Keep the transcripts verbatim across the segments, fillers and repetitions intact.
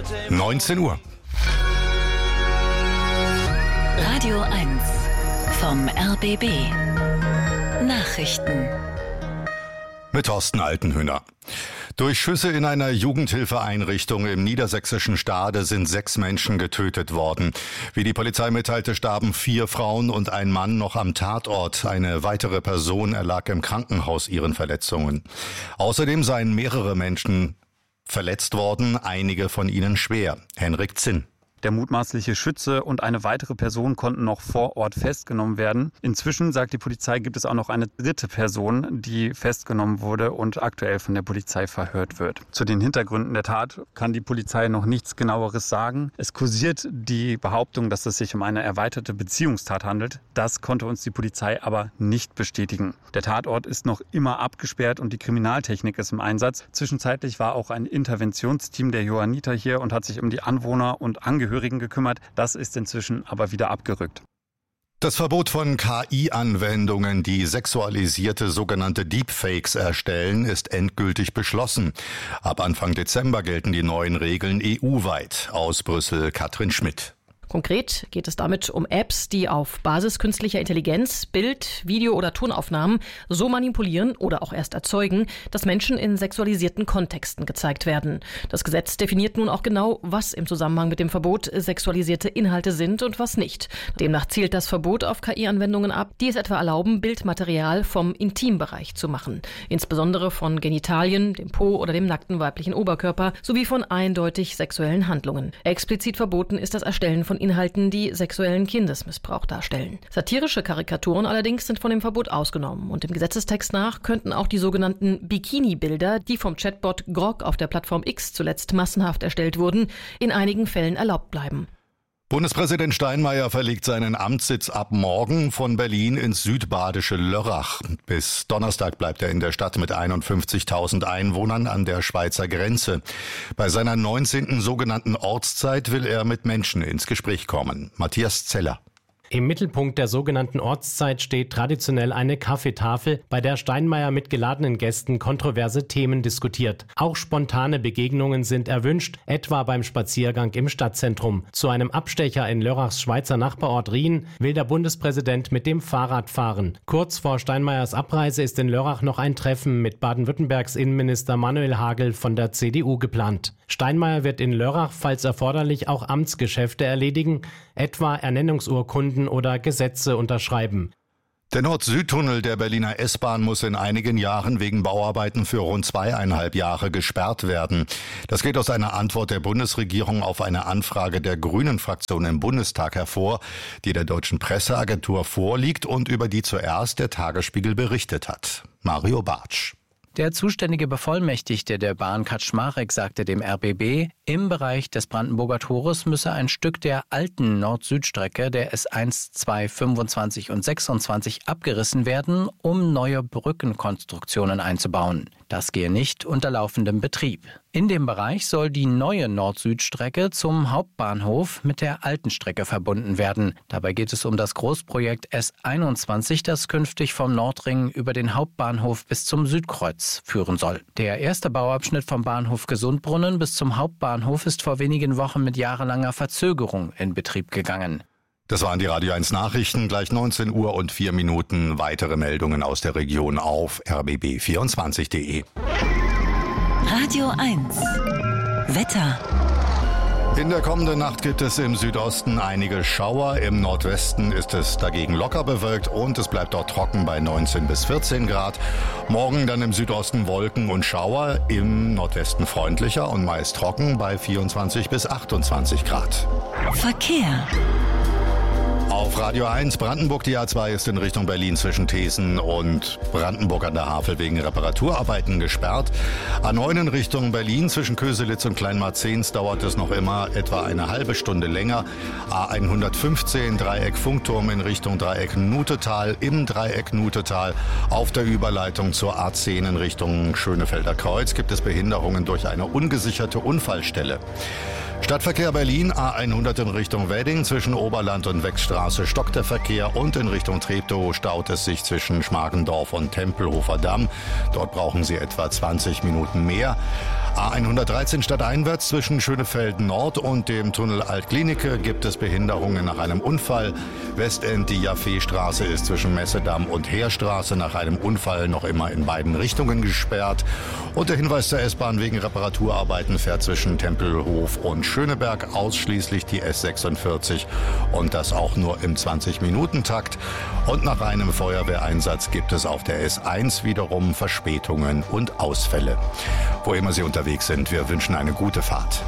neunzehn Uhr. Radio eins vom R B B. Nachrichten. Mit Thorsten Altenhüner. Durch Schüsse in einer Jugendhilfeeinrichtung im niedersächsischen Stade sind sechs Menschen getötet worden. Wie die Polizei mitteilte, starben vier Frauen und ein Mann noch am Tatort. Eine weitere Person erlag im Krankenhaus ihren Verletzungen. Außerdem seien mehrere Menschen verletzt worden, einige von ihnen schwer. Henrik Zinn. Der mutmaßliche Schütze und eine weitere Person konnten noch vor Ort festgenommen werden. Inzwischen, sagt die Polizei, gibt es auch noch eine dritte Person, die festgenommen wurde und aktuell von der Polizei verhört wird. Zu den Hintergründen der Tat kann die Polizei noch nichts Genaueres sagen. Es kursiert die Behauptung, dass es sich um eine erweiterte Beziehungstat handelt. Das konnte uns die Polizei aber nicht bestätigen. Der Tatort ist noch immer abgesperrt und die Kriminaltechnik ist im Einsatz. Zwischenzeitlich war auch ein Interventionsteam der Johanniter hier und hat sich um die Anwohner und Angehörigen gekümmert. Das ist inzwischen aber wieder abgerückt. Das Verbot von K I-Anwendungen, die sexualisierte sogenannte Deepfakes erstellen, ist endgültig beschlossen. Ab Anfang Dezember gelten die neuen Regeln E U-weit. Aus Brüssel Katrin Schmidt. Konkret geht es damit um Apps, die auf Basis künstlicher Intelligenz Bild-, Video- oder Tonaufnahmen so manipulieren oder auch erst erzeugen, dass Menschen in sexualisierten Kontexten gezeigt werden. Das Gesetz definiert nun auch genau, was im Zusammenhang mit dem Verbot sexualisierte Inhalte sind und was nicht. Demnach zielt das Verbot auf K I-Anwendungen ab, die es etwa erlauben, Bildmaterial vom Intimbereich zu machen. Insbesondere von Genitalien, dem Po oder dem nackten weiblichen Oberkörper sowie von eindeutig sexuellen Handlungen. Explizit verboten ist das Erstellen von Inhalten, die sexuellen Kindesmissbrauch darstellen. Satirische Karikaturen allerdings sind von dem Verbot ausgenommen und dem Gesetzestext nach könnten auch die sogenannten Bikini-Bilder, die vom Chatbot Grok auf der Plattform X zuletzt massenhaft erstellt wurden, in einigen Fällen erlaubt bleiben. Bundespräsident Steinmeier verlegt seinen Amtssitz ab morgen von Berlin ins südbadische Lörrach. Bis Donnerstag bleibt er in der Stadt mit einundfünfzigtausend Einwohnern an der Schweizer Grenze. Bei seiner neunzehnten sogenannten Ortszeit will er mit Menschen ins Gespräch kommen. Matthias Zeller. Im Mittelpunkt der sogenannten Ortszeit steht traditionell eine Kaffeetafel, bei der Steinmeier mit geladenen Gästen kontroverse Themen diskutiert. Auch spontane Begegnungen sind erwünscht, etwa beim Spaziergang im Stadtzentrum. Zu einem Abstecher in Lörrachs Schweizer Nachbarort Rien will der Bundespräsident mit dem Fahrrad fahren. Kurz vor Steinmeiers Abreise ist in Lörrach noch ein Treffen mit Baden-Württembergs Innenminister Manuel Hagel von der C D U geplant. Steinmeier wird in Lörrach, falls erforderlich, auch Amtsgeschäfte erledigen, etwa Ernennungsurkunden oder Gesetze unterschreiben. Der Nord-Süd-Tunnel der Berliner S-Bahn muss in einigen Jahren wegen Bauarbeiten für rund zweieinhalb Jahre gesperrt werden. Das geht aus einer Antwort der Bundesregierung auf eine Anfrage der Grünen-Fraktion im Bundestag hervor, die der deutschen Presseagentur vorliegt und über die zuerst der Tagesspiegel berichtet hat. Mario Bartsch. Der zuständige Bevollmächtigte der Bahn Kaczmarek sagte dem R B B, im Bereich des Brandenburger Tores müsse ein Stück der alten Nord-Süd-Strecke der S eins, zwei, fünfundzwanzig und sechsundzwanzig abgerissen werden, um neue Brückenkonstruktionen einzubauen. Das gehe nicht unter laufendem Betrieb. In dem Bereich soll die neue Nord-Süd-Strecke zum Hauptbahnhof mit der alten Strecke verbunden werden. Dabei geht es um das Großprojekt S einundzwanzig, das künftig vom Nordring über den Hauptbahnhof bis zum Südkreuz führen soll. Der erste Bauabschnitt vom Bahnhof Gesundbrunnen bis zum Hauptbahnhof ist vor wenigen Wochen mit jahrelanger Verzögerung in Betrieb gegangen. Das waren die Radio eins Nachrichten, gleich neunzehn Uhr und vier Minuten. Weitere Meldungen aus der Region auf r b b vierundzwanzig punkt d e. Radio eins. Wetter. In der kommenden Nacht gibt es im Südosten einige Schauer, im Nordwesten ist es dagegen locker bewölkt und es bleibt dort trocken bei neunzehn bis vierzehn Grad. Morgen dann im Südosten Wolken und Schauer, im Nordwesten freundlicher und meist trocken bei vierundzwanzig bis achtundzwanzig Grad. Verkehr. Auf Radio eins Brandenburg, die A zwei ist in Richtung Berlin zwischen Thesen und Brandenburg an der Havel wegen Reparaturarbeiten gesperrt. A neun in Richtung Berlin zwischen Köselitz und Kleinmarzens dauert es noch immer etwa eine halbe Stunde länger. A hundertfünfzehn Dreieck Funkturm in Richtung Dreieck Nutetal, im Dreieck Nutetal. Auf der Überleitung zur A zehn in Richtung Schönefelder Kreuz gibt es Behinderungen durch eine ungesicherte Unfallstelle. Stadtverkehr Berlin A hundert in Richtung Wedding zwischen Oberland und Wechstra Fee-Straße stockt der Verkehr und in Richtung Treptow staut es sich zwischen Schmargendorf und Tempelhofer Damm. Dort brauchen Sie etwa zwanzig Minuten mehr. A hundertdreizehn stadteinwärts zwischen Schönefeld Nord und dem Tunnel Altklinike gibt es Behinderungen nach einem Unfall. Westend die Jaffee-Straße ist zwischen Messedamm und Heerstraße nach einem Unfall noch immer in beiden Richtungen gesperrt. Und der Hinweis der S-Bahn wegen Reparaturarbeiten fährt zwischen Tempelhof und Schöneberg ausschließlich die S sechsundvierzig und das auch nur im zwanzig-Minuten-Takt. Und nach einem Feuerwehreinsatz gibt es auf der S eins wiederum Verspätungen und Ausfälle. Wo immer Sie unterwegs sind, wir wünschen eine gute Fahrt.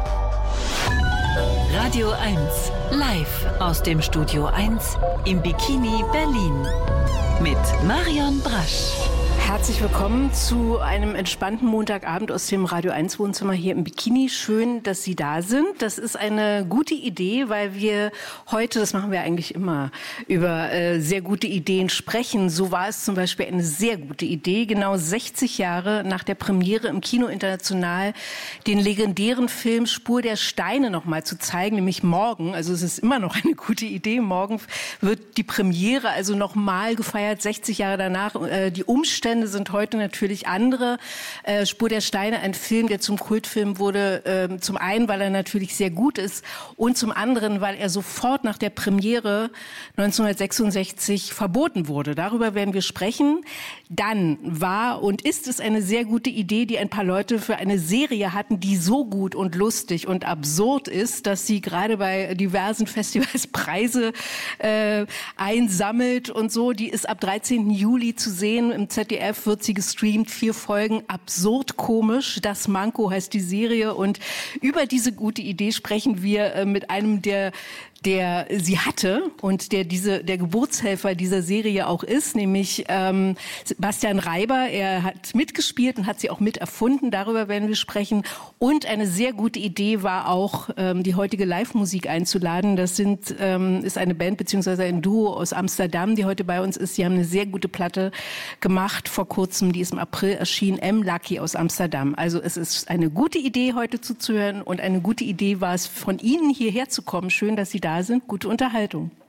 Radio eins, live aus dem Studio eins im Bikini Berlin mit Marion Brasch. Herzlich willkommen zu einem entspannten Montagabend aus dem Radio eins Wohnzimmer hier im Bikini. Schön, dass Sie da sind. Das ist eine gute Idee, weil wir heute, das machen wir eigentlich immer, über äh, sehr gute Ideen sprechen. So war es zum Beispiel eine sehr gute Idee, genau sechzig Jahre nach der Premiere im Kino International den legendären Film Spur der Steine noch mal zu zeigen, nämlich morgen. Also es ist immer noch eine gute Idee. Morgen wird die Premiere also noch mal gefeiert, sechzig Jahre danach. Äh, die Umstände sind heute natürlich andere. Äh, Spur der Steine, ein Film, der zum Kultfilm wurde, äh, zum einen, weil er natürlich sehr gut ist und zum anderen, weil er sofort nach der Premiere neunzehnhundertsechsundsechzig verboten wurde. Darüber werden wir sprechen. Dann war und ist es eine sehr gute Idee, die ein paar Leute für eine Serie hatten, die so gut und lustig und absurd ist, dass sie gerade bei diversen Festivals Preise äh, einsammelt und so. Die ist ab dreizehnten Juli zu sehen im Z D F, wird sie gestreamt, vier Folgen, absurd komisch. Das Manko heißt die Serie und über diese gute Idee sprechen wir äh, mit einem der der sie hatte und der diese der Geburtshelfer dieser Serie auch ist, nämlich ähm, Bastian Reiber. Er hat mitgespielt und hat sie auch mit erfunden. Darüber werden wir sprechen. Und eine sehr gute Idee war auch, ähm, die heutige Live-Musik einzuladen. Das sind ähm, ist eine Band beziehungsweise ein Duo aus Amsterdam, die heute bei uns ist. Die haben eine sehr gute Platte gemacht vor kurzem, die ist im April erschienen. M. Lucky aus Amsterdam. Also es ist eine gute Idee, heute zuzuhören und eine gute Idee war es, von Ihnen hierher zu kommen. Schön, dass Sie da sind. Gute Unterhaltung.